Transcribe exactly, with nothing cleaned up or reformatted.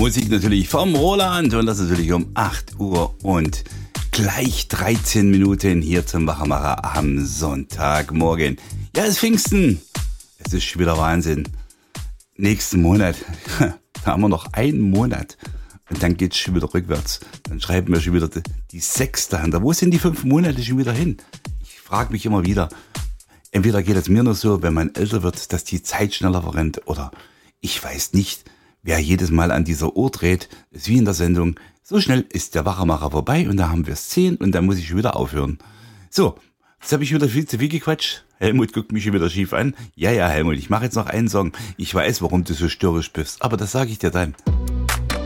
Musik natürlich vom Roland und das natürlich um acht Uhr und gleich dreizehn Minuten hier zum Wachmacher am Sonntagmorgen. Ja, es ist Pfingsten. Es ist schon wieder Wahnsinn. Nächsten Monat, da haben wir noch einen Monat und dann geht's schon wieder rückwärts. Dann schreiben wir schon wieder die, die sechste Hand. Wo sind die fünf Monate schon wieder hin? Ich frage mich immer wieder, entweder geht es mir nur so, wenn man älter wird, dass die Zeit schneller verrennt oder ich weiß nicht, wer jedes Mal an dieser Uhr dreht, ist wie in der Sendung. So schnell ist der Wachmacher vorbei und da haben wir es zehn und dann muss ich schon wieder aufhören. So, jetzt habe ich wieder viel zu viel gequatscht. Helmut guckt mich schon wieder schief an. Ja, ja, Helmut, ich mache jetzt noch einen Song. Ich weiß, warum du so störrisch bist, aber das sage ich dir dann.